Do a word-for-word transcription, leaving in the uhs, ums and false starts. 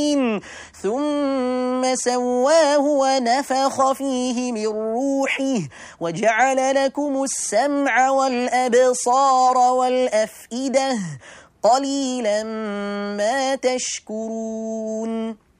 ثم سواه ونفخ فيه من روحه وجعل لكم السمع والأبصار والأفئدة قليلا ما تشكرون.